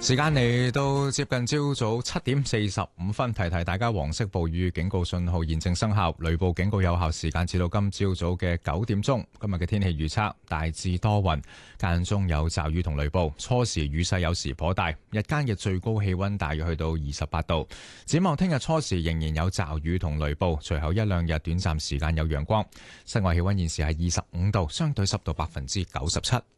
時間嚟到接近朝早7:45，提提大家黃色暴雨警告信號現正生效，雷暴警告有效時間至到今朝早嘅9點鐘。今日嘅天氣預測大致多雲，間中有驟雨同雷暴，初時雨勢有時頗大，日間嘅最高氣溫大約去到28度。展望聽日初時仍然有驟雨同雷暴，隨後一兩日短暫時間有陽光。室外氣溫現時係25度，相對濕度97%。